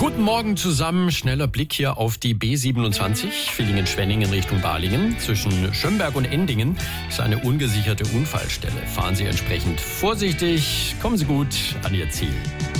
Guten Morgen zusammen. Schneller Blick hier auf die B27, Villingen-Schwenningen Richtung Balingen. Zwischen Schönberg und Endingen ist eine ungesicherte Unfallstelle. Fahren Sie entsprechend vorsichtig. Kommen Sie gut an Ihr Ziel.